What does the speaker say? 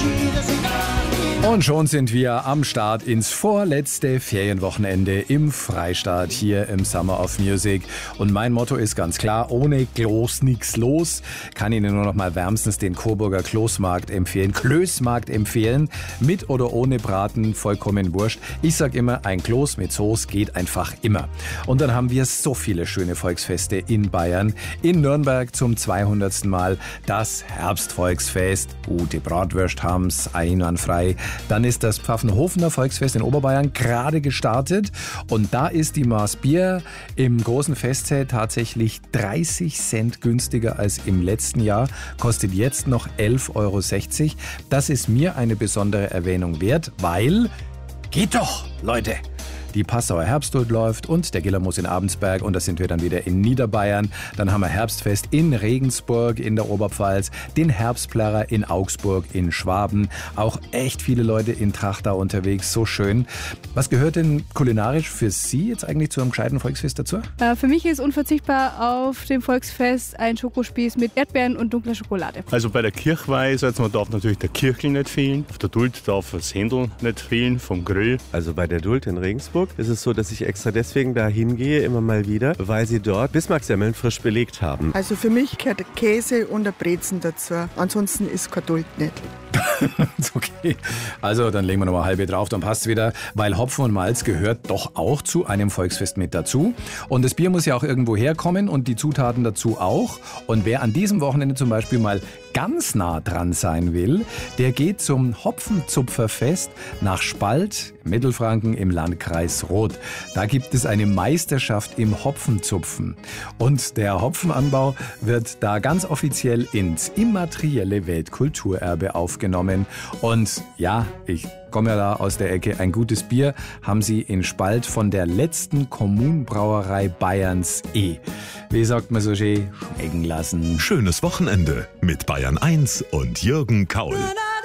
Und schon sind wir am Start ins vorletzte Ferienwochenende im Freistaat hier im Summer of Music. Und mein Motto ist ganz klar, ohne Kloß nix los. Kann Ihnen nur noch mal wärmstens den Coburger Klößmarkt empfehlen. Mit oder ohne Braten, vollkommen wurscht. Ich sag immer, ein Kloß mit Soße geht einfach immer. Und dann haben wir so viele schöne Volksfeste in Bayern. In Nürnberg zum 200. Mal das Herbstvolksfest. Gute Bratwürst haben's einwandfrei. Dann ist das Pfaffenhofener Volksfest in Oberbayern gerade gestartet und da ist die Maß Bier im großen Festzelt tatsächlich 30 Cent günstiger als im letzten Jahr, kostet jetzt noch 11,60 €. Das ist mir eine besondere Erwähnung wert, weil geht doch, Leute! Die Passauer Herbstduld läuft und der Gillermoos in Abensberg und da sind wir dann wieder in Niederbayern. Dann haben wir Herbstfest in Regensburg in der Oberpfalz, den Herbstplärrer in Augsburg, in Schwaben. Auch echt viele Leute in Trachtau unterwegs, so schön. Was gehört denn kulinarisch für Sie jetzt eigentlich zu einem gescheiten Volksfest dazu? Für mich ist unverzichtbar auf dem Volksfest ein Schokospieß mit Erdbeeren und dunkler Schokolade. Also bei der Kirchweih, man darf natürlich der Kirchel nicht fehlen. Auf der Duld darf das Händel nicht fehlen vom Grill. Also bei der Duld in Regensburg ist es so, dass ich extra deswegen da hingehe, immer mal wieder, weil sie dort Bismarcksemmeln frisch belegt haben. Also für mich gehört Käse und ein Brezen dazu. Ansonsten ist kein Duld nicht. Okay, also dann legen wir nochmal halbe drauf, dann passt es wieder, weil Hopfen und Malz gehört doch auch zu einem Volksfest mit dazu. Und das Bier muss ja auch irgendwo herkommen und die Zutaten dazu auch. Und wer an diesem Wochenende zum Beispiel mal ganz nah dran sein will, der geht zum Hopfenzupferfest nach Spalt, Mittelfranken im Landkreis Roth. Da gibt es eine Meisterschaft im Hopfenzupfen. Und der Hopfenanbau wird da ganz offiziell ins immaterielle Weltkulturerbe aufgenommen. Und ja, ich komme ja da aus der Ecke, ein gutes Bier haben sie in Spalt von der letzten Kommunbrauerei Bayerns Wie sagt man so schön, schmecken lassen. Schönes Wochenende mit Bayern 1 und Jürgen Kaul.